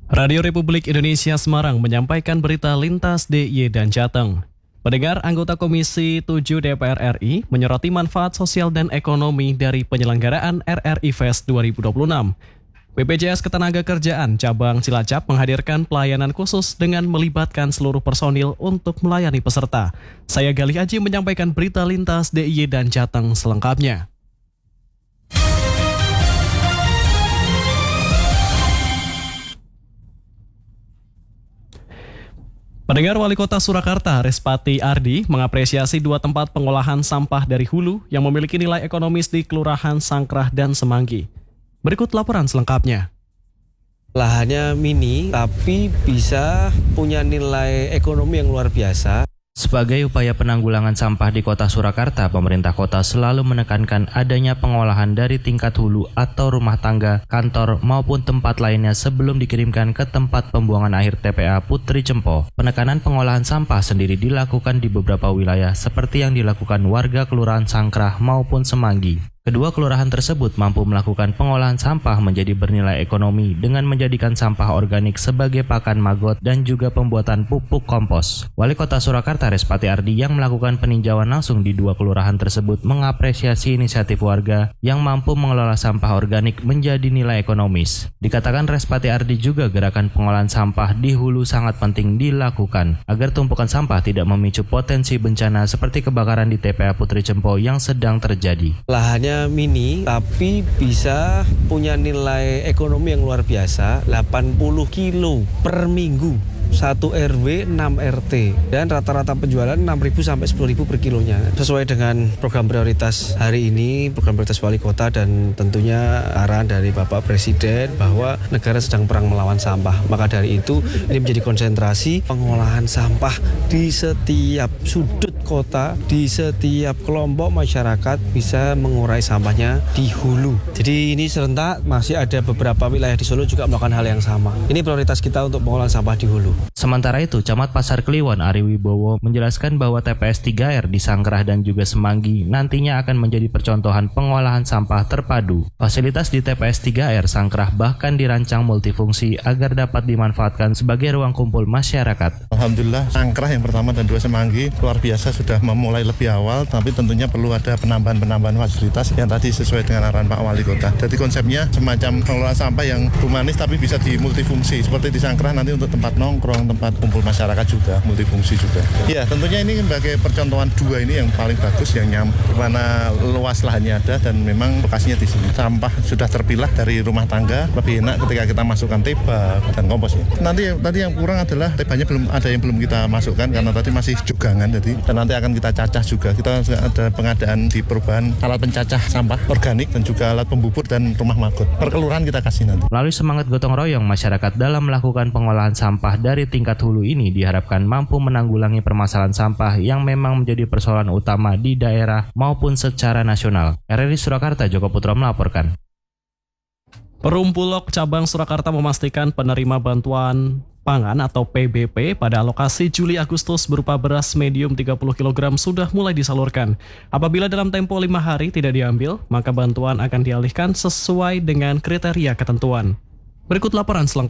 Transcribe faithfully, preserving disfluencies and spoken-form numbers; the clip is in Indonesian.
Radio Republik Indonesia Semarang menyampaikan berita lintas D I Y dan Jateng. Pendengar, anggota Komisi tujuh D P R R I menyoroti manfaat sosial dan ekonomi dari penyelenggaraan R R I Fest dua ribu dua puluh enam. B P J S Ketenagakerjaan Cabang Cilacap menghadirkan pelayanan khusus dengan melibatkan seluruh personil untuk melayani peserta. Saya Galih Aji menyampaikan berita lintas D I Y dan Jateng selengkapnya. Pendengar, Wali Kota Surakarta, Respati Ardi, mengapresiasi dua tempat pengolahan sampah dari hulu yang memiliki nilai ekonomis di Kelurahan Sangkrah dan Semanggi. Berikut laporan selengkapnya. Lahannya mini, tapi bisa punya nilai ekonomi yang luar biasa. Sebagai upaya penanggulangan sampah di Kota Surakarta, pemerintah kota selalu menekankan adanya pengolahan dari tingkat hulu atau rumah tangga, kantor, maupun tempat lainnya sebelum dikirimkan ke tempat pembuangan akhir T P A Putri Cempo. Penekanan pengolahan sampah sendiri dilakukan di beberapa wilayah seperti yang dilakukan warga Kelurahan Sangkrah maupun Semanggi. Kedua kelurahan tersebut mampu melakukan pengolahan sampah menjadi bernilai ekonomi dengan menjadikan sampah organik sebagai pakan maggot dan juga pembuatan pupuk kompos. Wali Kota Surakarta Respati Ardi yang melakukan peninjauan langsung di dua kelurahan tersebut mengapresiasi inisiatif warga yang mampu mengelola sampah organik menjadi nilai ekonomis. Dikatakan Respati Ardi juga gerakan pengolahan sampah di hulu sangat penting dilakukan agar tumpukan sampah tidak memicu potensi bencana seperti kebakaran di T P A Putri Cempo yang sedang terjadi. Lahannya mini, tapi bisa punya nilai ekonomi yang luar biasa, delapan puluh kilo per minggu. Satu R W enam R T dan rata-rata penjualan enam ribu sampai sepuluh ribu per kilonya. Sesuai dengan program prioritas hari ini, program prioritas Wali Kota dan tentunya arahan dari Bapak Presiden bahwa negara sedang perang melawan sampah. Maka dari itu ini menjadi konsentrasi pengolahan sampah di setiap sudut kota, di setiap kelompok masyarakat bisa mengurai sampahnya di hulu. Jadi ini serentak masih ada beberapa wilayah di Solo juga melakukan hal yang sama. Ini prioritas kita untuk pengolahan sampah di hulu. Sementara itu, Camat Pasar Kliwon Ari Wibowo menjelaskan bahwa T P S tiga R di Sangkrah dan juga Semanggi nantinya akan menjadi percontohan pengolahan sampah terpadu. Fasilitas di T P S tiga R Sangkrah bahkan dirancang multifungsi agar dapat dimanfaatkan sebagai ruang kumpul masyarakat. Alhamdulillah, Sangkrah yang pertama dan dua Semanggi luar biasa sudah memulai lebih awal, tapi tentunya perlu ada penambahan-penambahan fasilitas yang tadi sesuai dengan arahan Pak Wali Kota. Jadi konsepnya semacam pengelolaan sampah yang humanis tapi bisa dimultifungsi. Seperti di Sangkrah nanti untuk tempat nongkrong, tempat kumpul masyarakat juga, multifungsi juga. Ya, tentunya ini sebagai percontohan dua ini yang paling bagus, yang nyam, karena luas lahannya ada dan memang lokasinya di sini. Sampah sudah terpilah dari rumah tangga, lebih enak ketika kita masukkan teba dan kompos ya. Nanti tadi yang kurang adalah tebanya belum ada yang belum kita masukkan karena tadi masih jugangan jadi, dan nanti akan kita cacah juga. Kita ada pengadaan di perubahan alat pencacah sampah organik dan juga alat pembubur dan rumah maggot. Per kelurahan kita kasih nanti. Melalui semangat gotong royong masyarakat dalam melakukan pengolahan sampah dari tingkat hulu ini diharapkan mampu menanggulangi permasalahan sampah yang memang menjadi persoalan utama di daerah maupun secara nasional. R R I Surakarta, Joko Putra melaporkan. Perum Bulog Cabang Surakarta memastikan penerima bantuan pangan atau P B P pada alokasi Juli-Agustus berupa beras medium tiga puluh kilogram sudah mulai disalurkan. Apabila dalam tempo lima hari tidak diambil, maka bantuan akan dialihkan sesuai dengan kriteria ketentuan. Berikut laporan selengkapnya.